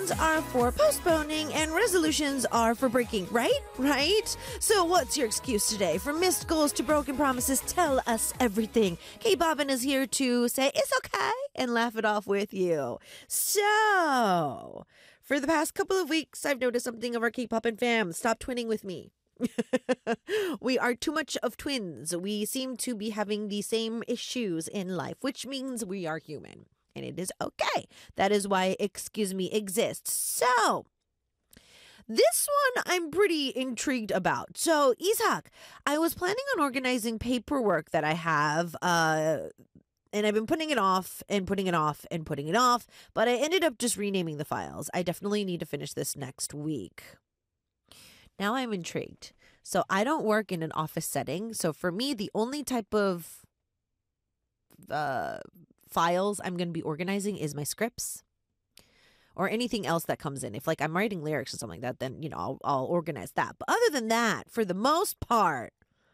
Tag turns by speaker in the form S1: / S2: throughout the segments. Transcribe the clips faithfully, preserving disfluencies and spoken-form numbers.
S1: plans are for postponing and resolutions are for breaking, right? Right? So what's your excuse today? From missed goals to broken promises, tell us everything. Kay Bobbin is here to say it's okay and laugh it off with you. So, for the past couple of weeks, I've noticed something of our K-Poppin' fam. Stop twinning with me. We are too much of twins. We seem to be having the same issues in life, which means we are human. And it is okay. That is why Excuse Me exists. So, this one I'm pretty intrigued about. So, Ishak, I was planning on organizing paperwork that I have, uh, and I've been putting it off and putting it off and putting it off, but I ended up just renaming the files. I definitely need to finish this next week. Now I'm intrigued. So I don't work in an office setting. So for me, the only type of uh, files I'm going to be organizing is my scripts or anything else that comes in. If like I'm writing lyrics or something like that, then, you know, I'll, I'll organize that. But other than that, for the most part,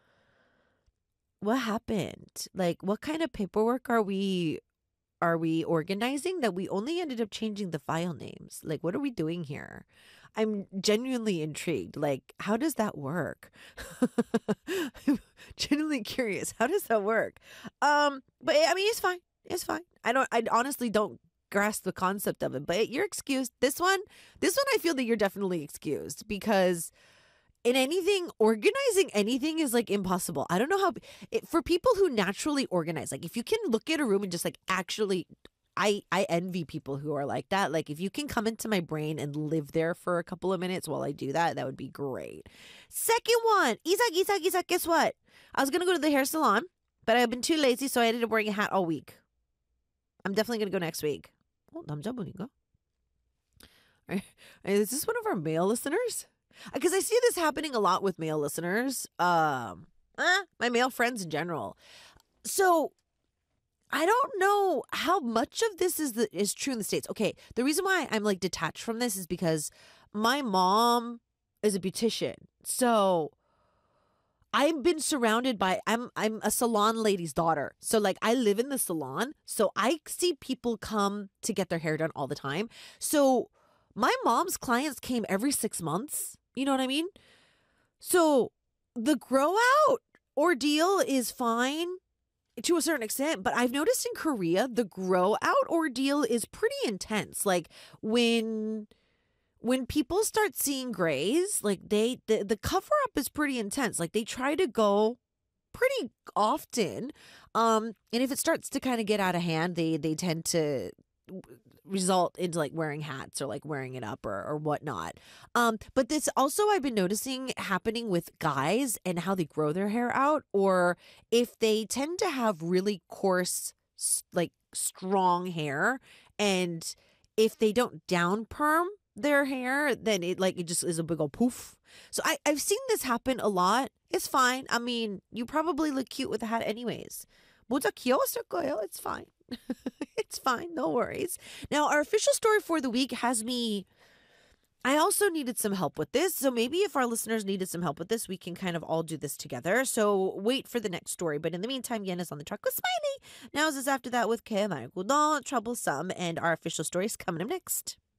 S1: what happened? Like, what kind of paperwork are we are we organizing that we only ended up changing the file names? Like, what are we doing here? I'm genuinely intrigued. Like, how does that work? I'm genuinely curious. How does that work? Um, but I mean, it's fine. It's fine. I don't. I honestly don't grasp the concept of it. But you're excused. This one, this one, I feel that you're definitely excused because in anything, organizing anything is like impossible. I don't know how it, for people who naturally organize. Like, if you can look at a room and just like actually. I, I envy people who are like that. Like, if you can come into my brain and live there for a couple of minutes while I do that, that would be great. Second one, Isak, Isak, Isak, guess what? I was going to go to the hair salon, but I've been too lazy, so I ended up wearing a hat all week. I'm definitely going to go next week. Oh, 남자분인가? Is this one of our male listeners? Because I see this happening a lot with male listeners. Um, eh, my male friends in general. So I don't know how much of this is the, is true in the States. Okay, the reason why I'm like detached from this is because my mom is a beautician. So I've been surrounded by I'm I'm a salon lady's daughter. So like I live in the salon. So I see people come to get their hair done all the time. So my mom's clients came every six months. You know what I mean? So the grow out ordeal is fine to a certain extent, but I've noticed in Korea the grow out ordeal is pretty intense. Like when when people start seeing grays, like they the, the cover up is pretty intense. Like they try to go pretty often. Um and if it starts to kind of get out of hand, they they tend to result into like wearing hats or like wearing it up or, or whatnot. Um, but this also I've been noticing happening with guys and how they grow their hair out, or if they tend to have really coarse, like strong hair, and if they don't down perm their hair, then it like it just is a big old poof. So I, I've seen this happen a lot. It's fine. I mean, you probably look cute with a hat anyways. 모자 귀여웠을 거예요. It's fine. It's fine. No worries. Now, our official story for the week has me. I also needed some help with this. So maybe if our listeners needed some help with this, we can kind of all do this together. So wait for the next story. But in the meantime, Yen is on the truck with Smiley. Now is after that with Kaya Margudo, Troublesome, and our official story is coming up next.